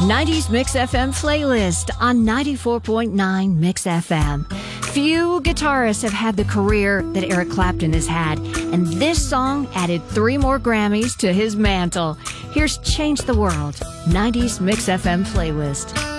90s Mix FM playlist on 94.9 Mix FM. Few guitarists have had the career that Eric Clapton has had, and this song added 3 more Grammys to his mantle. Here's Change the World, 90s Mix FM playlist.